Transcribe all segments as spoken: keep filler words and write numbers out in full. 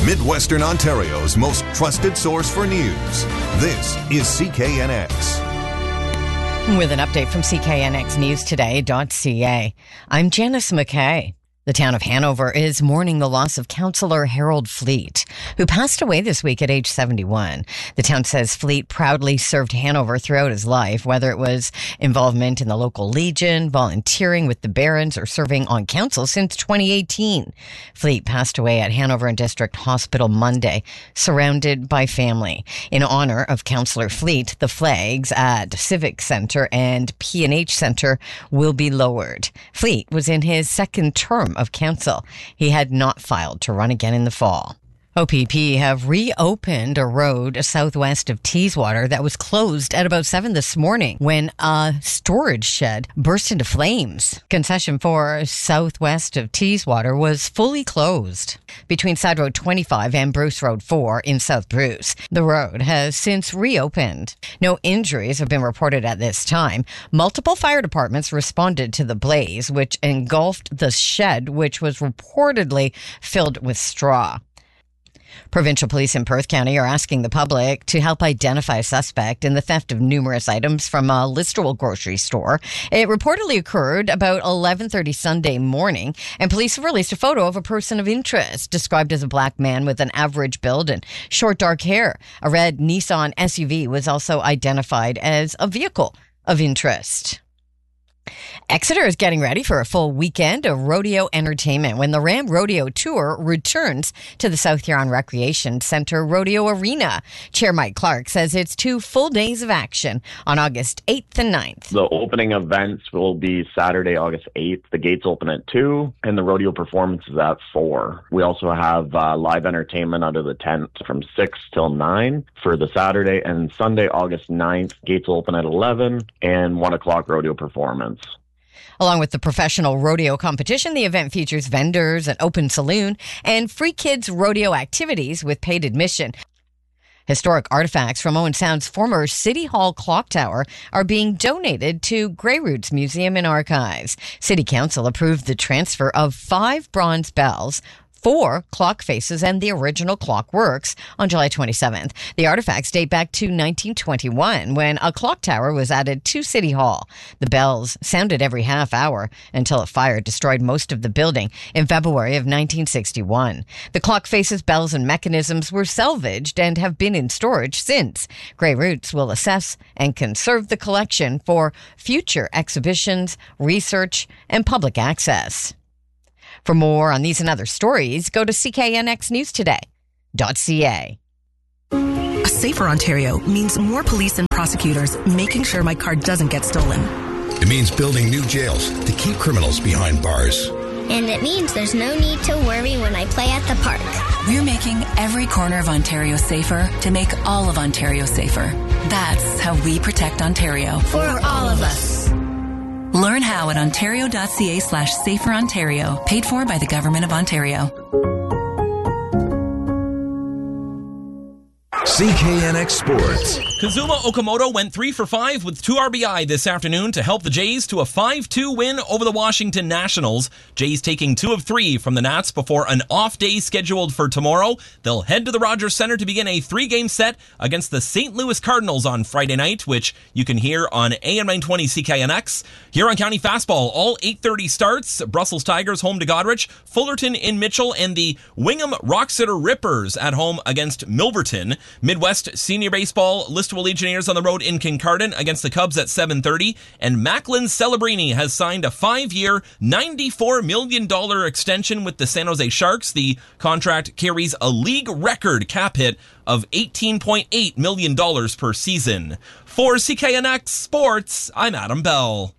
Midwestern Ontario's most trusted source for news. This is C K N X. With an update from C K N X News Today dot C A, I'm Janice McKay. The town of Hanover is mourning the loss of Councillor Harold Fleet, who passed away this week at age seventy-one. The town says Fleet proudly served Hanover throughout his life, whether it was involvement in the local Legion, volunteering with the Barons, or serving on council since twenty eighteen. Fleet passed away at Hanover and District Hospital Monday, surrounded by family. In honor of Councillor Fleet, the flags at Civic Centre and P and H Centre will be lowered. Fleet was in his second term of council. He had not filed to run again in the fall. O P P have reopened a road southwest of Teeswater that was closed at about seven this morning when a storage shed burst into flames. Concession four southwest of Teeswater was fully closed between Side Road twenty-five and Bruce Road four in South Bruce. The road has since reopened. No injuries have been reported at this time. Multiple fire departments responded to the blaze, which engulfed the shed, which was reportedly filled with straw. Provincial police in Perth County are asking the public to help identify a suspect in the theft of numerous items from a Listowel grocery store. It reportedly occurred about eleven thirty Sunday morning, and police have released a photo of a person of interest, described as a black man with an average build and short dark hair. A red Nissan S U V was also identified as a vehicle of interest. Exeter is getting ready for a full weekend of rodeo entertainment when the Ram Rodeo Tour returns to the South Huron Recreation Centre Rodeo Arena. Chair Mike Clark says it's two full days of action on August eighth and ninth. The opening events will be Saturday, August eighth. The gates open at two and the rodeo performance is at four. We also have uh, live entertainment under the tent from six till nine for the Saturday, and Sunday, August ninth, gates will open at eleven and one o'clock rodeo performance. Along with the professional rodeo competition, the event features vendors, an open saloon, and free kids rodeo activities with paid admission. Historic artifacts from Owen Sound's former City Hall clock tower are being donated to Grey Roots Museum and Archives. City Council approved the transfer of five bronze bells, four clock faces, and the original clock works on July twenty-seventh. The artifacts date back to nineteen twenty-one, when a clock tower was added to City Hall. The bells sounded every half hour until a fire destroyed most of the building in February of nineteen sixty-one. The clock faces, bells, and mechanisms were salvaged and have been in storage since. Grey Roots will assess and conserve the collection for future exhibitions, research, and public access. For more on these and other stories, go to C K N X News Today dot C A. A safer Ontario means more police and prosecutors making sure my car doesn't get stolen. It means building new jails to keep criminals behind bars. And it means there's no need to worry when I play at the park. We're making every corner of Ontario safer to make all of Ontario safer. That's how we protect Ontario. For all of us. Learn how at ontario.ca slash safer Ontario. Paid for by the Government of Ontario. C K N X Sports. Kazuma Okamoto went three for five with two R B I this afternoon to help the Jays to a five two win over the Washington Nationals. Jays taking two of three from the Nats before an off day scheduled for tomorrow. They'll head to the Rogers Centre to begin a three-game set against the Saint Louis Cardinals on Friday night, which you can hear on A M nine twenty C K N X. Huron County Fastball, all eight thirty starts. Brussels Tigers home to Goderich, Fullerton in Mitchell, and the Wingham Roxeter Rippers at home against Milverton. Midwest Senior Baseball, Listowel Legionnaires on the road in Kincardine against the Cubs at seven thirty, and Macklin Celebrini has signed a five-year, ninety-four million dollars extension with the San Jose Sharks. The contract carries a league record cap hit of eighteen point eight million dollars per season. For C K N X Sports, I'm Adam Bell.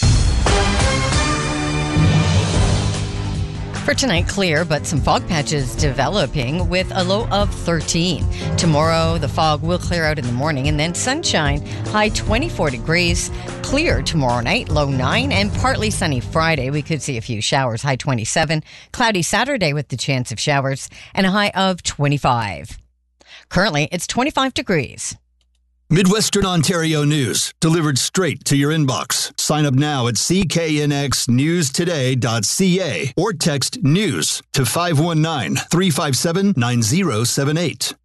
For tonight, clear, but some fog patches developing with a low of thirteen. Tomorrow, the fog will clear out in the morning and then sunshine, high twenty-four degrees. Clear tomorrow night, low nine, and partly sunny Friday. We could see a few showers, high twenty-seven. Cloudy Saturday with the chance of showers and a high of twenty-five. Currently, it's twenty-five degrees. Midwestern Ontario news, delivered straight to your inbox. Sign up now at c k n x news today dot c a or text NEWS to five one nine, three five seven, nine zero seven eight.